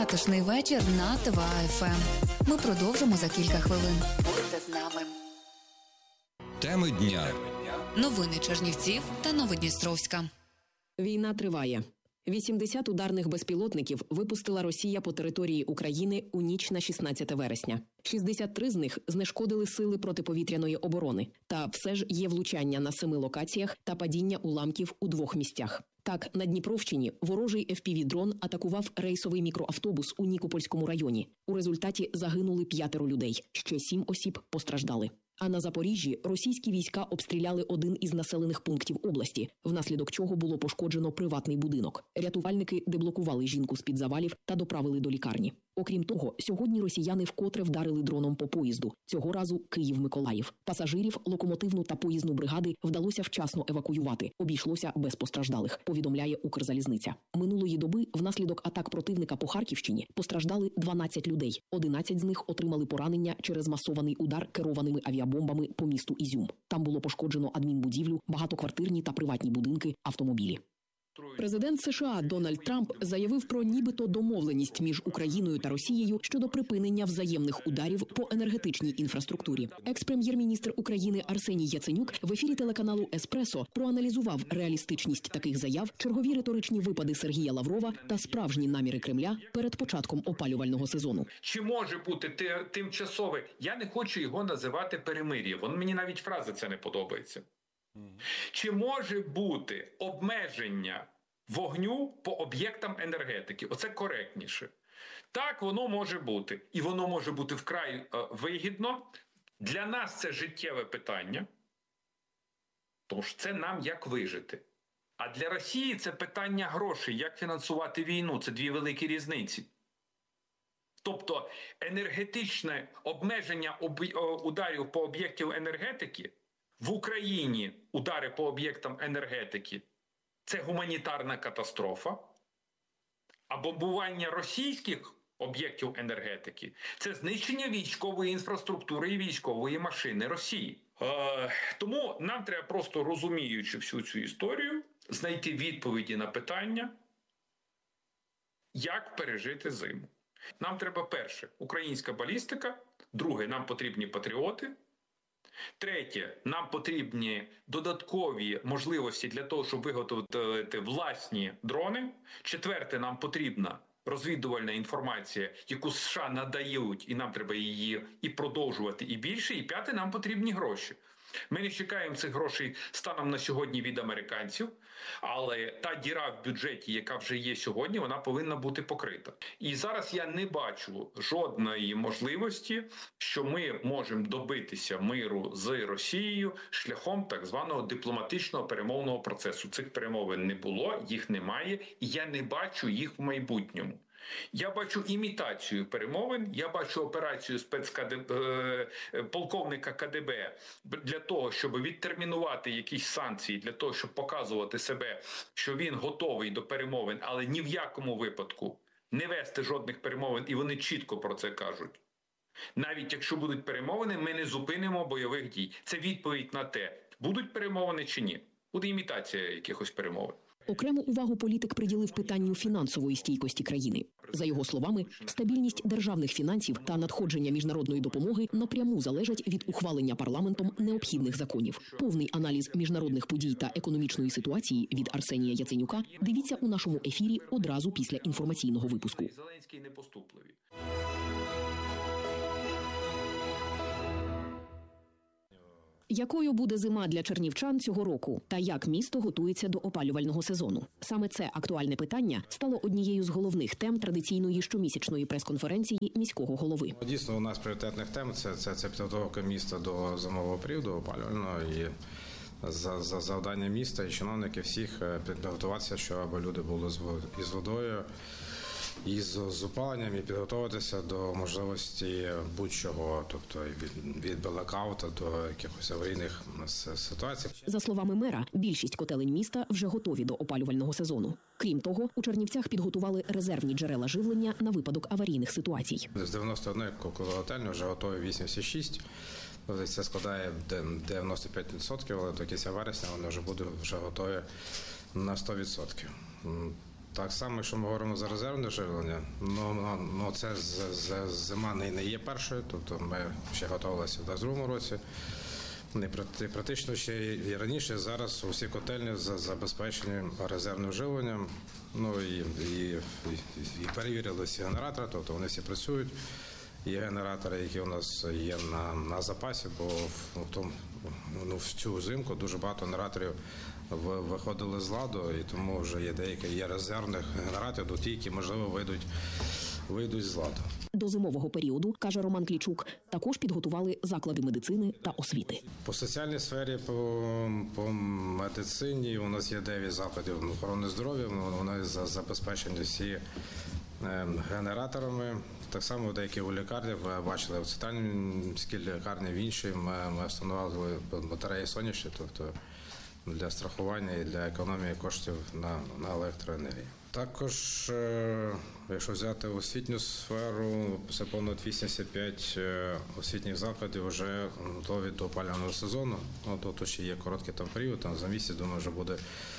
затишний вечір на ТВА-ФМ. Ми продовжимо за кілька хвилин. Будьте з нами. Теми дня. Новини Чернівців та Новодністровська. Війна триває. 80 ударних безпілотників випустила Росія по території України у ніч на 16 вересня. 63 з них знешкодили сили протиповітряної оборони. Та все ж є влучання на 7 локаціях та падіння уламків у 2 місцях. Так, на Дніпровщині ворожий FPV-дрон атакував рейсовий мікроавтобус у Нікопольському районі. У результаті загинули 5 людей, ще 7 осіб постраждали. А на Запоріжжі російські війська обстріляли один із населених пунктів області, внаслідок чого було пошкоджено приватний будинок. Рятувальники деблокували жінку з-під завалів та доправили до лікарні. Окрім того, сьогодні росіяни вкотре вдарили дроном по поїзду. Цього разу Київ-Миколаїв. Пасажирів, локомотивну та поїзну бригади вдалося вчасно евакуювати. Обійшлося без постраждалих, повідомляє Укрзалізниця. Минулої доби внаслідок атак противника по Харківщині постраждали 12 людей. 11 з них отримали поранення через масований удар керованими авіабомбами по місту Ізюм. Там було пошкоджено адмінбудівлю, багатоквартирні та приватні будинки, автомобілі. Президент США Дональд Трамп заявив про нібито домовленість між Україною та Росією щодо припинення взаємних ударів по енергетичній інфраструктурі. Екс-прем'єр-міністр України Арсеній Яценюк в ефірі телеканалу «Еспресо» проаналізував реалістичність таких заяв, чергові риторичні випади Сергія Лаврова та справжні наміри Кремля перед початком опалювального сезону. Чи може бути тимчасове? Я не хочу його називати перемир'ям. Мені навіть фраза ця не подобається. Чи може бути обмеження вогню по об'єктам енергетики? Оце коректніше. Так, воно може бути. І воно може бути вкрай вигідно. Для нас це життєве питання. Тому що це нам як вижити. А для Росії це питання грошей. Як фінансувати війну? Це дві великі різниці. Тобто енергетичне обмеження ударів по об'єктів енергетики в Україні удари по об'єктам енергетики – це гуманітарна катастрофа, а бомбування російських об'єктів енергетики – це знищення військової інфраструктури і військової машини Росії. Тому нам треба просто, розуміючи всю цю історію, знайти відповіді на питання, як пережити зиму. Нам треба, перше, українська балістика, друге, нам потрібні патріоти, третє, нам потрібні додаткові можливості для того, щоб виготовити власні дрони. Четверте, нам потрібна розвідувальна інформація, яку США надають, і нам треба її і продовжувати, і більше. І п'яте, нам потрібні гроші. Ми не чекаємо цих грошей станом на сьогодні від американців, але та діра в бюджеті, яка вже є сьогодні, вона повинна бути покрита. І зараз я не бачу жодної можливості, що ми можемо добитися миру з Росією шляхом так званого дипломатичного перемовного процесу. Цих перемовин не було, їх немає, і я не бачу їх в майбутньому. Я бачу імітацію перемовин, я бачу операцію полковника КДБ для того, щоб відтермінувати якісь санкції, для того, щоб показувати себе, що він готовий до перемовин, але ні в якому випадку не вести жодних перемовин, і вони чітко про це кажуть. Навіть якщо будуть перемовини, ми не зупинимо бойових дій. Це відповідь на те, будуть перемовини чи ні. Буде імітація якихось перемовин. Окрему увагу політик приділив питанню фінансової стійкості країни. За його словами, стабільність державних фінансів та надходження міжнародної допомоги напряму залежать від ухвалення парламентом необхідних законів. Повний аналіз міжнародних подій та економічної ситуації від Арсенія Яценюка дивіться у нашому ефірі одразу після інформаційного випуску. Зеленський непоступливий. Якою буде зима для чернівчан цього року та як місто готується до опалювального сезону? Саме це актуальне питання стало однією з головних тем традиційної щомісячної прес-конференції міського голови. Дійсно, у нас пріоритетних тем це підготовка міста до зимового періоду опалювального і за завдання міста і чиновників всіх підготуватися, щоб люди були із водою, і з опаленням, і підготуватися до можливості будь-чого, тобто від блекаута до якихось аварійних ситуацій. За словами мера, більшість котелень міста вже готові до опалювального сезону. Крім того, у Чернівцях підготували резервні джерела живлення на випадок аварійних ситуацій. З 91 котелень вже готові 86. Це складає 95%, але до кінця вересня вони вже будуть готові на 100%. Так само, якщо ми говоримо за резервне живлення, це зима не є першою, тобто ми ще готувалися в 2022 році. Практично ще і раніше, зараз усі котельні забезпечені резервним живленням, і перевірили всі генератори, тобто вони всі працюють. Є генератори, які у нас є на запасі, бо в цю зимку дуже багато генераторів виходили з ладу, і тому вже є деякі резервних генераторів, до ті, які, можливо, вийдуть з ладу. До зимового періоду, каже Роман Клічук, також підготували заклади медицини та освіти. По соціальній сфері, по медицині у нас є 9 закладів охорони здоров'я, вони забезпечені всі генераторами. Так само деякі у лікарнях, ви бачили, в центральній лікарні, в іншій ми встановили батареї сонячні, тобто для страхування і для економії коштів на електроенергію. Також, якщо взяти освітню сферу, це понад 85 освітніх закладів вже готові до опалювального сезону. Тут ще є короткий період, за місяць, думаю, вже буде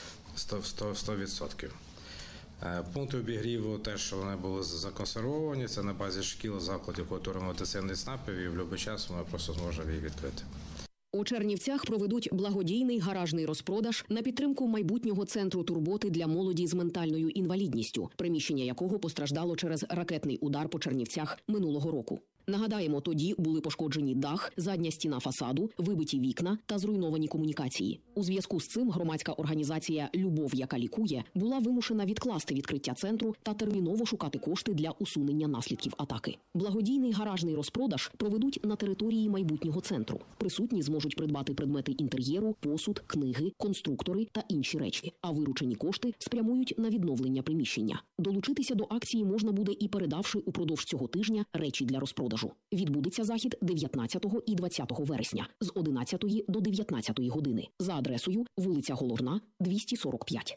100%. Пункти обігріву теж вони були законсервовані, це на базі шкіл, закладів культурно-медицинних ЦНАПів, і в будь-який час ми просто зможемо їх відкрити. У Чернівцях проведуть благодійний гаражний розпродаж на підтримку майбутнього центру турботи для молоді з ментальною інвалідністю, приміщення якого постраждало через ракетний удар по Чернівцях минулого року. Нагадаємо, тоді були пошкоджені дах, задня стіна фасаду, вибиті вікна та зруйновані комунікації. У зв'язку з цим громадська організація «Любов, яка лікує» була вимушена відкласти відкриття центру та терміново шукати кошти для усунення наслідків атаки. Благодійний гаражний розпродаж проведуть на території майбутнього центру. Присутні зможуть придбати предмети інтер'єру, посуд, книги, конструктори та інші речі, а виручені кошти спрямують на відновлення приміщення. Долучитися до акції можна буде і передавши упродовж цього тижня речі для розпродажу. Відбудеться захід 19 і 20 вересня з 11 до 19 години за адресою вулиця Голорна, 245.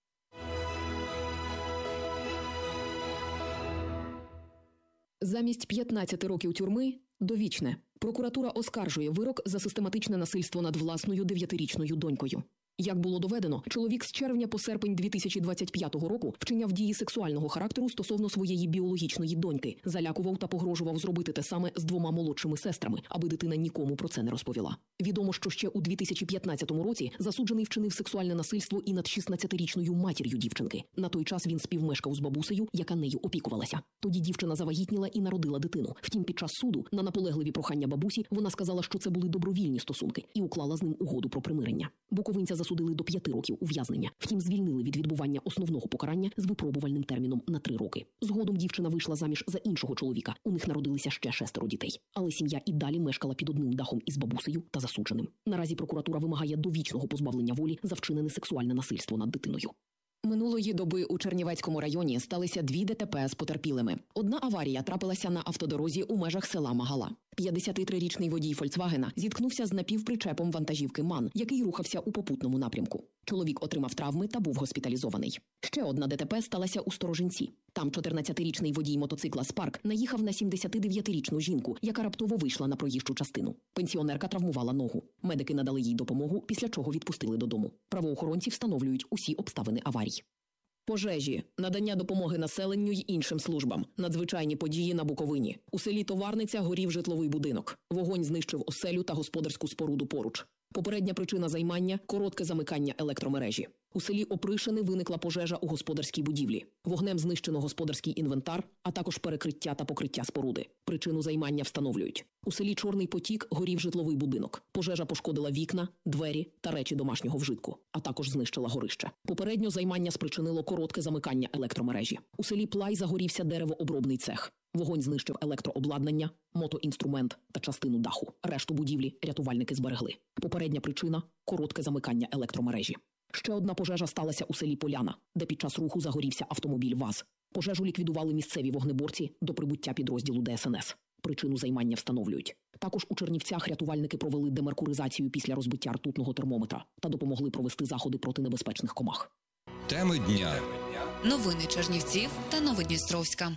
Замість 15 років тюрми – довічне. Прокуратура оскаржує вирок за систематичне насильство над власною 9-річною донькою. Як було доведено, чоловік з червня по серпень 2025 року вчиняв дії сексуального характеру стосовно своєї біологічної доньки, залякував та погрожував зробити те саме з 2 молодшими сестрами, аби дитина нікому про це не розповіла. Відомо, що ще у 2015 році засуджений вчинив сексуальне насильство і над 16-річною матір'ю дівчинки. На той час він співмешкав з бабусею, яка нею опікувалася. Тоді дівчина завагітніла і народила дитину. Втім, під час суду, на наполегливі прохання бабусі, вона сказала, що це були добровільні стосунки і уклала з ним угоду про примирення. Буковинця засудили до 5 років ув'язнення. Втім, звільнили від відбування основного покарання з випробувальним терміном на 3 роки. Згодом дівчина вийшла заміж за іншого чоловіка. У них народилися ще 6 дітей. Але сім'я і далі мешкала під одним дахом із бабусею та засудженим. Наразі прокуратура вимагає довічного позбавлення волі за вчинене сексуальне насильство над дитиною. Минулої доби у Чернівецькому районі сталися 2 ДТП з потерпілими. Одна аварія трапилася на автодорозі у межах села Магала. 53-річний водій «Фольксвагена» зіткнувся з напівпричепом вантажівки «МАН», який рухався у попутному напрямку. Чоловік отримав травми та був госпіталізований. Ще одна ДТП сталася у Сторожинці. Там 14-річний водій мотоцикла «Спарк» наїхав на 79-річну жінку, яка раптово вийшла на проїжджу частину. Пенсіонерка травмувала ногу. Медики надали їй допомогу, після чого відпустили додому. Правоохоронці встановлюють усі обставини аварій. Пожежі, надання допомоги населенню й іншим службам, надзвичайні події на Буковині. У селі Товарниця горів житловий будинок. Вогонь знищив оселю та господарську споруду поруч. Попередня причина займання – коротке замикання електромережі. У селі Опришини виникла пожежа у господарській будівлі. Вогнем знищено господарський інвентар, а також перекриття та покриття споруди. Причину займання встановлюють. У селі Чорний Потік горів житловий будинок. Пожежа пошкодила вікна, двері та речі домашнього вжитку, а також знищила горище. Попередньо займання спричинило коротке замикання електромережі. У селі Плай загорівся деревообробний цех. Вогонь знищив електрообладнання, мотоінструмент та частину даху. Решту будівлі рятувальники зберегли. Попередня причина – коротке замикання електромережі. Ще одна пожежа сталася у селі Поляна, де під час руху загорівся автомобіль ВАЗ. Пожежу ліквідували місцеві вогнеборці до прибуття підрозділу ДСНС. Причину займання встановлюють. Також у Чернівцях рятувальники провели демеркуризацію після розбиття ртутного термометра та допомогли провести заходи проти небезпечних комах. Теми дня. Новини Чернівців та Новодністровська.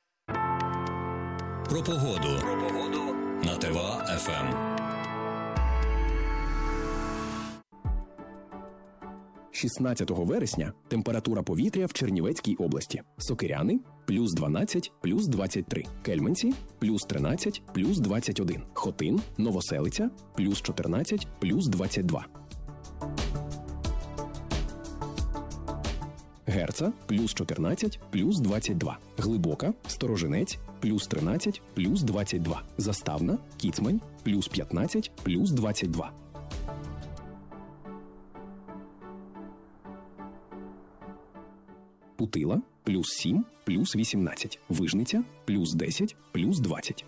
Про погоду. На ТВА-ФМ. 16 вересня температура повітря в Чернівецькій області. Сокиряни – плюс 12, плюс 23. Кельменці – плюс 13, плюс 21. Хотин, Новоселиця – плюс 14, плюс 22. Герца – плюс 14, плюс 22. Глибока, Сторожинець – плюс 13, плюс 22. Заставна, Кіцмань – плюс 15, плюс 22. Путила – плюс 7, плюс 18. Вижниця – плюс 10, плюс 20.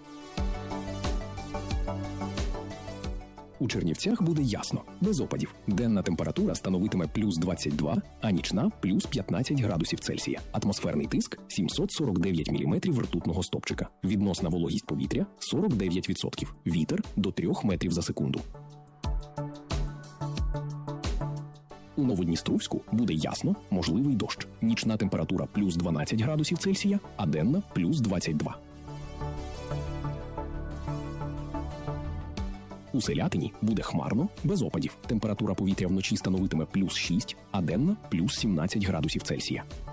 У Чернівцях буде ясно, без опадів. Денна температура становитиме плюс 22, а нічна – плюс 15 градусів Цельсія. Атмосферний тиск – 749 міліметрів ртутного стовпчика. Відносна вологість повітря – 49%. Вітер – до 3 метрів за секунду. У Новодністровську буде ясно, можливий дощ. Нічна температура – плюс 12 градусів Цельсія, а денна – плюс 22. У Селятині буде хмарно, без опадів. Температура повітря вночі становитиме плюс 6, а денна – плюс 17 градусів Цельсія.